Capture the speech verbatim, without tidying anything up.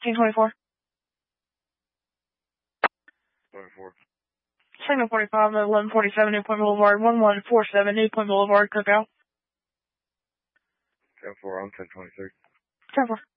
Team twenty-four. twenty-four. Signal forty-five at eleven forty-seven New Point Boulevard, one one four seven New Point Boulevard, Cookout. ten four, I'm ten twenty-three. ten four.